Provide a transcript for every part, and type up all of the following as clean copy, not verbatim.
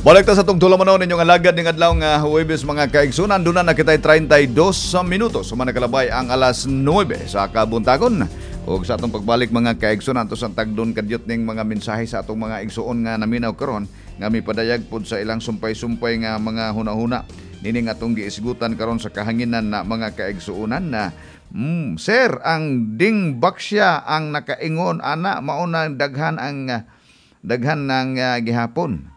Balik ta sa itong tulamanaw ninyong alagad ng adlaw nga Huwebes mga kaigsunan. Doon na nakitay 32 minutos. Suma nakalabay ang alas 9 sa kabuntagon. O sa atong pagbalik mga kaigsunan to sa tagdon kadyot ning mga mensahe sa atong mga igsuon nga naminaw karon nga mipadayag pod sa ilang sumpay-sumpay nga mga hunahuna. Nining atong giisgutan karon sa kahanginan na mga kaigsuonan na sir, ang ding baksya ang nakaingon ana mauna daghan ng gihapon.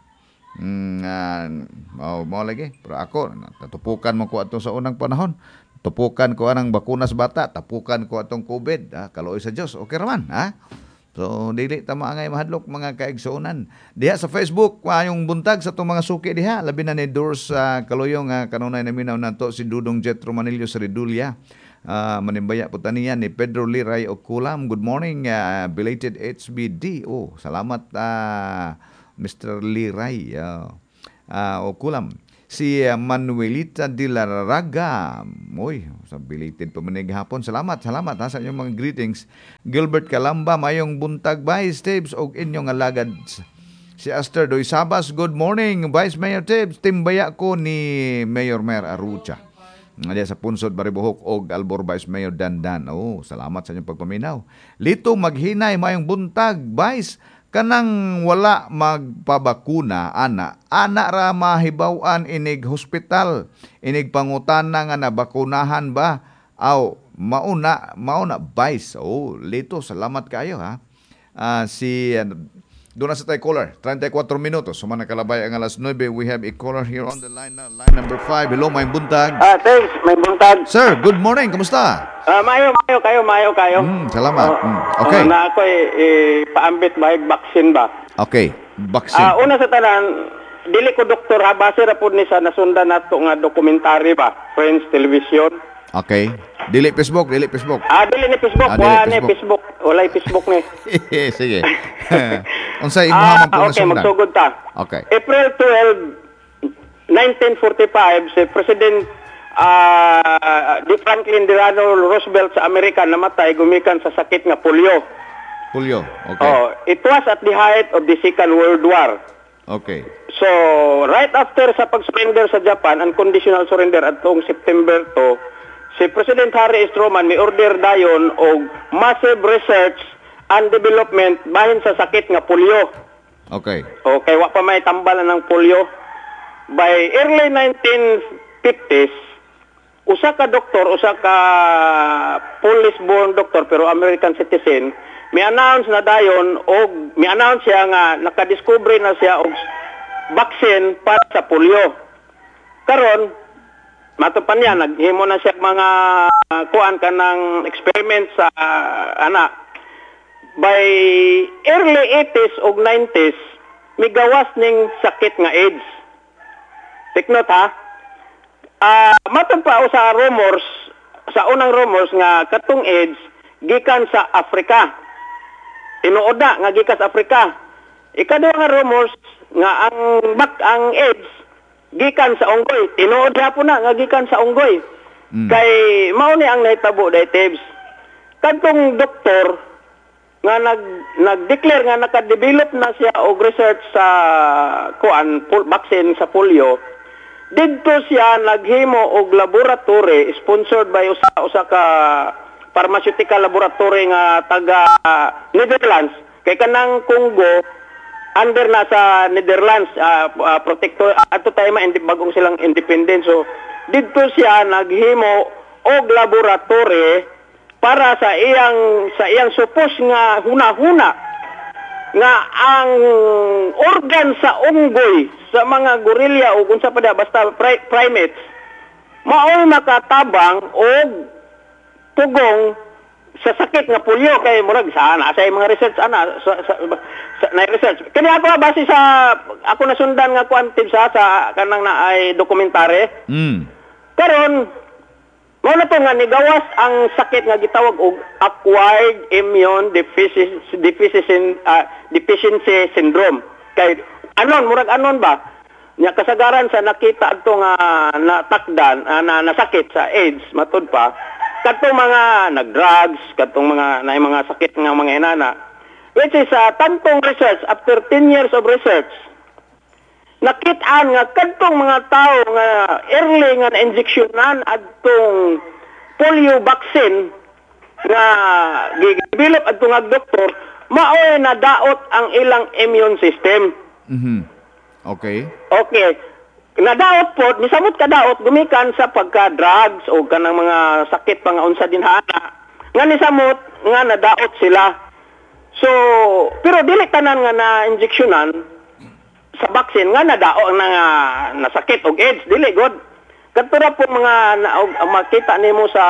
Mao lagi pero ako natupukan mo ko ato sa unang panahon, tupukan ko anang bakuna sa bata, tapukan ko atong COVID, kaloy sa Dios okay raman so dili ta maangay mahadlok mga kaigsuonan diha sa Facebook yung buntag sa itong mga suki diha labi na ni Dors Kaluyong kanunay naminaw nato si Dudong Jet Romanillo sa Redulia. Manimbaya po taniyan ni Pedro Liray o Kulam. Good morning, belated HBD. Salamat Mr. Liray o Kulam. Si Manuelita de la Raga. Sa belated pa manig hapon. Salamat sa inyong mga greetings. Gilbert Calamba, mayong buntag Vice Tibbs o inyong alagad. Si Aster Doy Sabas, good morning Vice Mayor Tibbs. Timbaya ko ni Mayor Mer Arucha. Diya sa Punsod, Baribuhok og Albor Vice Mayor Dandan. Salamat sa inyong pagpaminaw. Lito maghinay mayong buntag Vice. Kanang wala magpabakuna ana ra mahibaw-an inig hospital inig pangutana nga nabakunahan ba mauna Vice. Lito salamat kayo si doon na sa tayo caller 34 minutos suma nakalabay ang alas 9. We have a caller here on the line line number 5. Hello, may buntag. Thanks, may buntag. Sir, good morning, kamusta? Mayo kayo. Salamat. Okay. Na ako paambit ba vaccine ba? Okay, vaccine. Una sa tanan, dili ko doktor ha, base ra pud ni sa nasundan nato nga dokumentary ba, Friends Television. Okay. Dili Facebook. Dili ni Facebook. Ni Facebook. Walay Facebook ni. Sige. Unsay imong po okay, nasundan? magsugod ta. Okay. April 12, 1945, si President Franklin Delano Roosevelt sa Amerika namatay gumikan sa sakit nga polio. Okay. It was at the height of the Second World War. Okay. So, right after sa pag-surrender sa Japan, unconditional surrender atong September 2, si President Harry S. Truman may order dayon og massive research and development bahin sa sakit nga polio. Okay. Okay, wa pa may tambalan ng polio. By early 1950s, usa ka Polish-born doctor pero American citizen, may announce na dayon og may announce siya nga nakadiscover na siya og vaccine para sa polio. Karon matupan niya, naghimo na siya mga kuan ka ng experiment sa anak. By early 80s o 90s, may gawas ning sakit nga AIDS. Take note ha. Matod pa sa rumors, sa unang rumors nga katong AIDS, gikan sa Africa. Tinuod na nga gikan sa Africa. Ikaduha nga rumors nga ang AIDS, gikan sa unggoy. Tinuod hapon na nga gikan sa unggoy. Kay mao ni ang nahitabo dai Tibbs. Kadtong doktor nga nag-declare nga naka-develop na siya og research sa vaccine sa polio. Didto siya naghimo og laboratory sponsored by usa ka pharmaceutical laboratory nga taga Netherlands. Kay kanang Congo under na sa Netherlands protector ato tayo bagong silang independent. So didto siya naghimo og laboratory para sa iyang supos nga hunahuna nga ang organ sa unggoy sa mga gorilla o unsa pa basta primates mao'y makatabang og tugong sa sakit nga polio kay murag sana sa mga research na research kani ako base sa ako nasundan nga quantitative sa kanang naay dokumentary karon mo na to nga nigawas ang sakit nga gitawag og acquired immune deficiency syndrome kay murag ba nya kasagaran sa nakita adto nga natakdan na sakit sa AIDS matud pa katong mga nag-drugs, katong mga sakit nga mga inana, which is tantong research, after 10 years of research, nakit-an nga kadtong mga tao nga early nga na-injeksyonan adtong polio vaccine nga gidevelop adtong nga doktor, maoy nadaot ang ilang immune system. Okay. Okay. Nadaot po, misamot kadaot gumikan sa pagka-drugs o kanang mga sakit pa nga unsa din hana. Nga nisamot nga nadaot sila. So, pero dili tanan nga na-injeksyonan sa vaccine nga nadao nga nasakit og AIDS, dili god. Kadto po mga makita nimo sa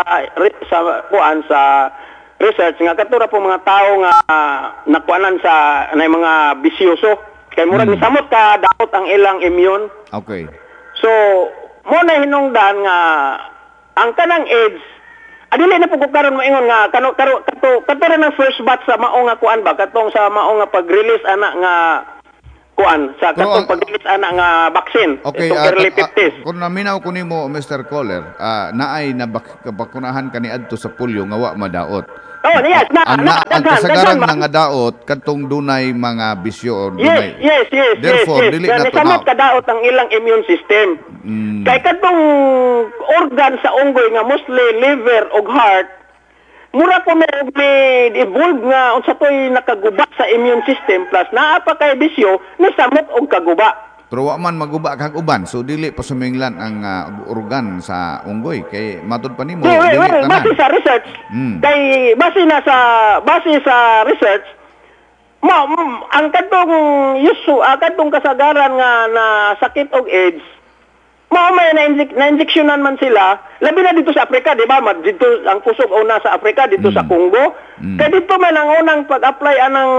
research nga kadto po mga tao nga nakuanan sa mga bisyoso kay murag misamot ka daot ang ilang immune. Okay. So mo na hinungdan nga ang kanang AIDS adili na po ko karon moingon nga kato na first batch sa mao nga kuan ba katong sa mao nga pag-release ana nga kuan sa katong pag-release ana nga vaccine. Okay, early 50s. Kung naminaw ko nimo Mr. Caller, naay na bakunahan kani adto sa polio nga wa madaot. Oh, yes, ang kasagaran nga daot kadtong dunay mga bisyo or dunay. Yes. Therefore, dili na to samot kadaot ang ilang immune system. Kay kadtong organ sa unggoy nga mostly liver ug heart, mura po may evolve nga unsa toy nakaguba sa immune system plus naa pa kay bisyo ni samot og kaguba. Pero wa man maguba kag uban, so dili pa suminglan ang organ sa unggoy kay matud pa nimo dili tanan. Base sa research, kay base sa research, ang kadtong kasagaran nga na sakit og AIDS, may na-injeksyonan man sila, labi na dito sa Africa, di ba? Dito ang pusog una sa Africa, dito sa Congo. Kaya dito man ang unang pag-apply anang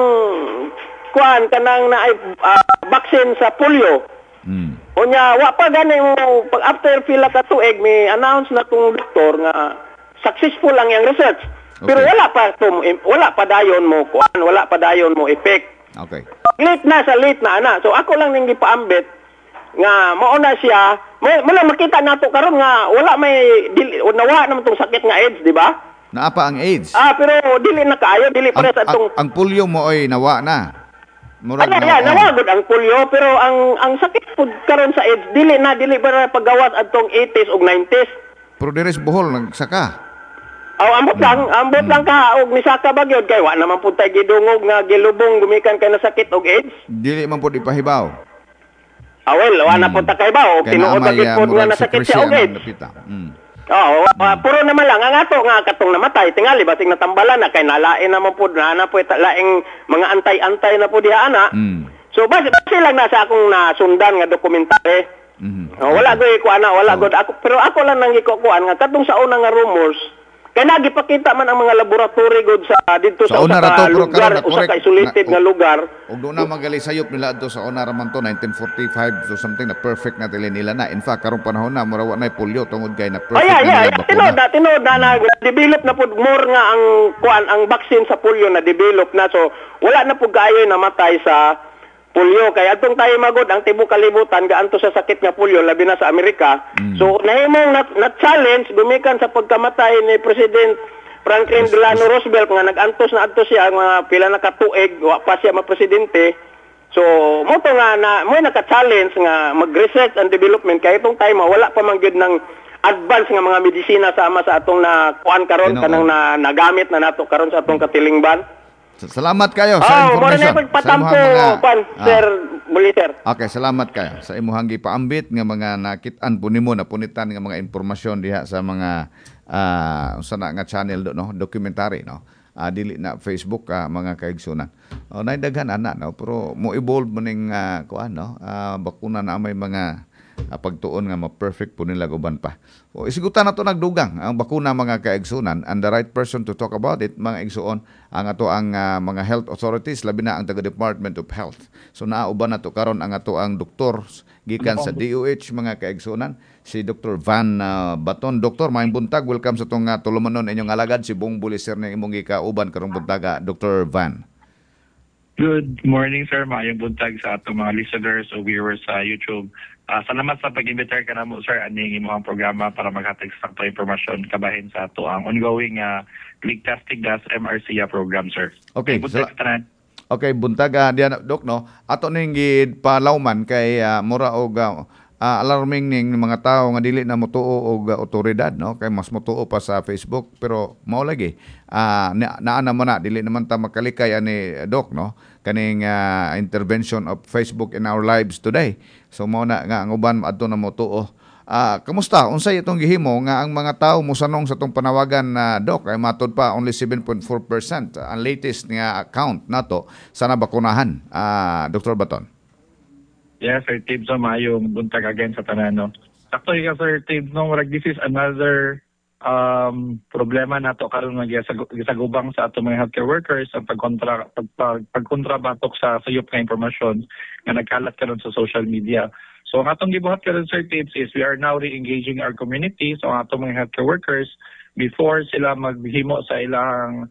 kanang na vaccine sa polio. Unya wa pa gani mo pag after pila ka tuig may announce na tong doktor nga successful lang yang research. Pero wala pa dayon mo wala pa dayon mo effect. Okay. Late na ana. So ako lang ning gipaambit nga mao na siya mo lang makita nato karon nga wala may nawa naman tong sakit nga AIDS, di ba? Naapa ang AIDS. Pero dili na kaayo, dili pa sa tong ang polio mo ay nawa na. Murag nawagod ang polio pero ang sakit pud karon sa AIDS dili para paggawas adtong 80s ug 90s. Pero diri sa Bohol nagsaka. Ambot lang ka og misaka ba gyud kay wa naman pud tay gidungog nga gilubong gumikan kay nasakit og AIDS. Dili man pud ipahibaw. Well, wa na pud ta kay ba o tinuod ba gyud pud nga nasakit siya og AIDS. Puro naman lang ang ato nga katong namatay tingali basig natambalan na kay nalain naman pud na po laing mga antay-antay na po diha ana. So base lang na sa akong nasundan nga dokumentary. Wala gud ako pero ako lang nang gikukuan nga katong sa una nga rumors kay nagipakita man ang mga laboratory god sa dito sa lugar o sa isolated nga lugar. Og do na magali sayop nila adto sa una raman to 1945 so something na perfect na tili nila na. In fact karong panahon na mura wa nay polio tungod kay na perfect tinod na develop na pud more nga ang vaccine sa polio na develop na so wala na pud kaayo namatay sa polio kay adtong tayo magod ang tibuok kalibutan gaanto sa sakit nga polio labi na sa Amerika. So nahimong na challenge gumikan sa pagkamatay ni President Franklin Delano Roosevelt nga nagantos na adto siya nga pila na katuig wa pa siya ma-presidente. So mo to nga mo naka-challenge nga mag-research and development kay itong time wala pa man gyud ng advance nga mga medisina sama sa atong na kuan karon kanang nagamit na nato karon sa atong katilingban. Salamat kayo sa information. Sir Buliser. Okay, salamat kayo sa imuhang gipaambit nga mga nakit-an po nimo na punitan nga mga impormasyon diha sa mga sana nga channel do no, documentary no. Dili na Facebook mga kaigsunan. Naidaghan ana no, pero mo evolve mo ning kuan no, bakuna na may mga pagtuon nga ma-perfect po nila guban pa. O isigutan nato nagdugang ang bakuna mga kaigsunan and the right person to talk about it mga igsuon ang ato ang mga health authorities labi na ang taga Department of Health. So nauban nato karon ang ato ang doktor gikan sa DOH mga kaigsunan si Dr. Van Baton. Dr. Maayong buntag, welcome sa tong tulumanon inyong alagad si Bong Buliser na imong gikauban karong buntaga Dr. Van. Good morning, sir. Maayong buntag sa atong mga listeners o viewers sa YouTube. Salamat sa pag-imbitar ka na mo, sir, aning imong programa para maghatag sa impormasyon kabahin sa ato ang ongoing leak testing gas MRCA program, sir. Okay. Okay, buntag diyan dok no. Ato ning gid palawman kay mura og alarming ning mga tao nga dili na motuo og otoridad no, kay mas motuo pa sa Facebook pero mao lagi naa naman na dili naman ta makalikay ani dok no kaning intervention of Facebook in our lives today. So mao na nga ang uban adto na motuo. Kamusta? Unsay itong gihimo nga ang mga tao mosanong sa itong panawagan na Doc ay matod pa only 7.4% ang latest nga account nato sa nabakunahan. Dr. Baton. Yes, Sir Tibbs, so maayong buntag again sa tanan, no. Sakto ka, Sir Tibbs, no, this is another problema nato karon nga gisagubang sa ato mga healthcare workers ang pagkontra batok sa sayop nga impormasyon nga nagkalat karon sa social media. So ang atong gibuhat karon, Sir Tibbs, is we are now re-engaging our community. So ang atong mga healthcare workers, before sila maghimo sa ilang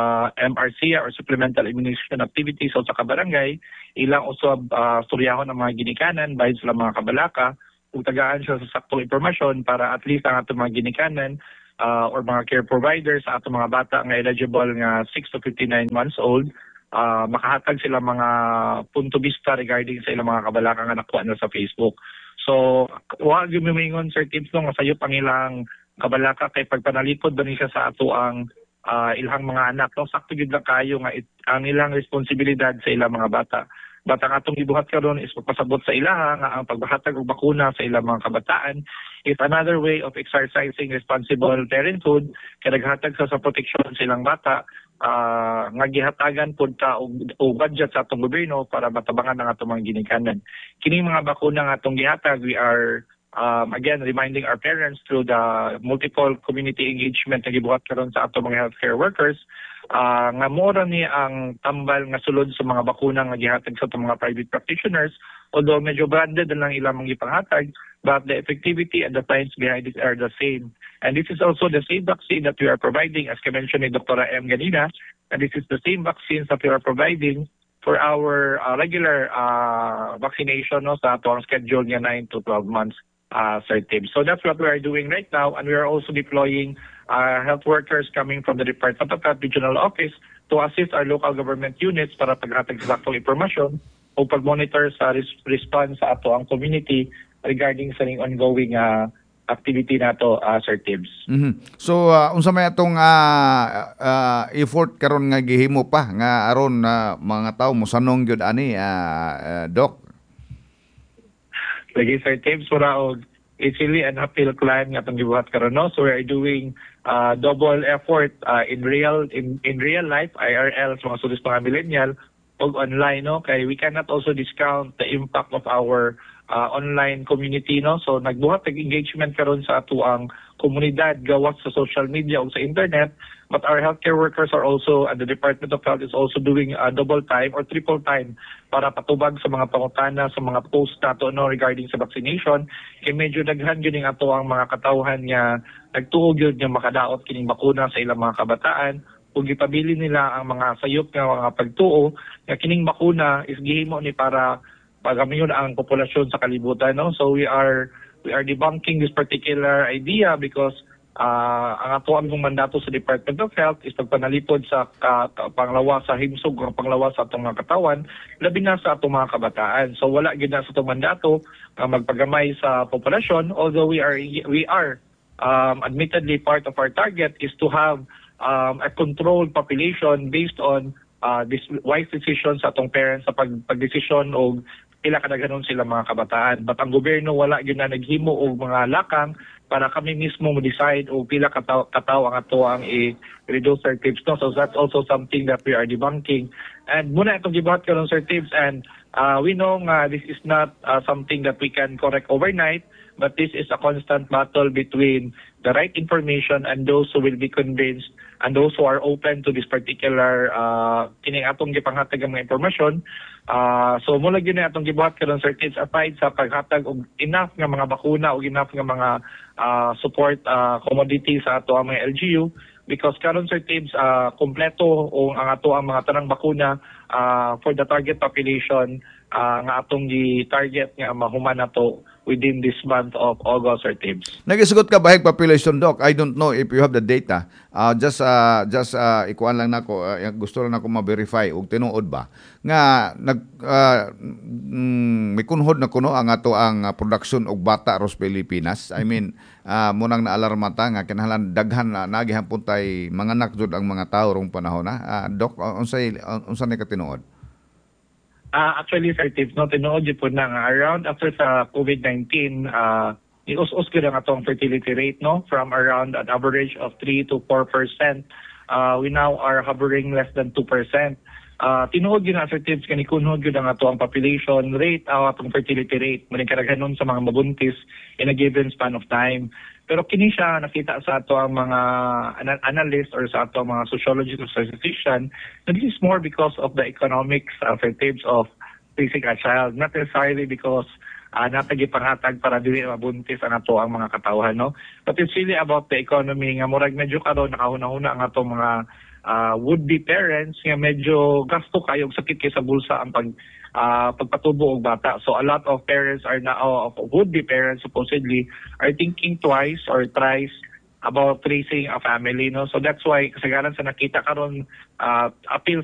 MRC or supplemental immunization activities so sa kabarangay, ilang usab suryahon ang mga ginikanan bahin sila mga kabalaka kung tagaan siya sa saktong impormasyon para at least ang atong mga ginikanan or mga care providers sa atong mga bata nga eligible nga 6 to 59 months old, makahatag sila mga punto vista regarding sa ilang mga kabalaka nga nakuha na sa Facebook. So, wag gumimingon, Sir Tibbs, nga sayop ang ilang kabalaka kay pagpanalipod ba niya sa ato ang ilang mga anak. No? Sakto gid lang kayo nga ang ilang responsibilidad sa ilang mga bata. But ang atong gibuhat karon is magpasabot sa ilaha nga ang pagbahatag og bakuna sa ilang mga kabataan is another way of exercising responsible parenthood kay naghatag sa proteksyon sa ilang bata nga gihatagan pud ta og budget sa atong gobyerno para matabangan ang atong mga ginikanan. Kining mga bakuna nga atong gihatag, we are again reminding our parents through the multiple community engagement na gibuhat karon sa atong mga healthcare workers nga mora ni ang tambal nga sulod sa mga bakuna nga gihatag sa atong mga private practitioners, although medyo branded na lang ilang mga ipanghatag, but the effectivity and the science behind it are the same. And this is also the same vaccine that we are providing, as mentioned ni Dr. M. Ganina, and this is the same vaccines that we are providing for our regular vaccination no, sa atong schedule nga 9 to 12 months. Sir Tim. So that's what we are doing right now, and we are also deploying health workers coming from the Department of Health Regional Office to assist our local government units para paghatag sa saktong impormasyon o pag-monitor sa response sa ato ang community regarding sa ongoing activity nato, Sir Tibbs. Mm-hmm. So unsa may atong effort karon nga gihimo pa nga aron mga tawo mosanong gyud ani Doc? Lagi, Sir Tibbs, it's really an uphill climb nga itong gibuhat karon, no? So we are doing double effort in real life, IRL, sa mga students mga millennial, o online, no? Kaya we cannot also discount the impact of our online community, no? So nagbuhat engagement karon sa ato ang komunidad gawas sa social media o sa internet, but our healthcare workers are also, and the Department of Health is also doing double time or triple time para patubag sa mga pangutana, sa mga post nato no, regarding sa vaccination. Kaya medyo daghan yun ang ato ang mga katawhan nga nagtuog yun nga makadaot kining bakuna sa ilang mga kabataan. Kung ipabili nila ang mga sayop nga mga pagtuo, nga kining bakuna is gihimo ni para pagamiyon ang populasyon sa kalibutan. No? So we are debunking this particular idea because ang ato ang mandato sa Department of Health is pagpanalipod sa panglawa sa himsog o panglawa sa atong mga katawan, labi na sa atong mga kabataan. So wala gid na sa atong mandato magpagamay sa populasyon, although we are admittedly part of our target is to have a controlled population based on this wise decision sa atong parents sa pagdesisyon o pila kadaghanon sila mga kabataan. But ang gobyerno wala gyud na naghimo og mga lakang para kami mismo mo-decide o pila kataw ang ato ang i-reduce our tips. No? So that's also something that we are debunking. And muna itong gibuhat karon, Sir Tibbs, and we know this is not something that we can correct overnight, but this is a constant battle between the right information and those who will be convinced and those who are open to this particular kining atong gipanghatag ng mga impormasyon. So mula gyud na atong gibuhat karon, Sir Tibbs, aside sa paghatag og enough nga mga bakuna o enough nga mga support commodity sa ato ang mga LGU, because karon, Sir Tibbs, kompleto o ang ato ang mga tanang bakuna for the target population nga atong gi-target nga mahuman nato within this month of August, Sir Tibbs. Nagisugot ka bahig population, Doc. I don't know if you have the data. Just ikuan lang nako, gusto lang nako ma-verify og tinuod ba nga may kunhod na kuno ang ato ang production og bata ros Pilipinas. I mean, munang naalarma ta nga kinahanglan daghan na nagihapon tay manganak jud ang mga tawo rong panahon na. Doc, unsa ni katinuod? Actually, Sir Tibbs, no, tinuod yun po na nga around after sa COVID-19, ius-us ko lang atong fertility rate, no, from around an average of 3 to 4%. We now are hovering less than 2%. Tinuod yun na, Sir Tibbs, kanikunod yun ang ato ang population rate, atong fertility rate, maling karaghanon sa mga mabuntis in a given span of time. Pero kini siya nakita sa ato ang mga analyst or sa ato ang mga sociologist or statistician na this is more because of the economics Sir Tibbs of raising a child, not necessarily because natagi panghatag para dili mabuntis ang ato ang mga katawhan, no? But it's really about the economy nga murag medyo karon nakahuna-huna ang ato mga would-be parents nga medyo gasto kayo sakit kay sa bulsa ang pagpatubo og bata. So a lot of parents are now, would-be parents supposedly, are thinking twice or thrice about raising a family, no? So that's why kasagaran sa nakita karon appeal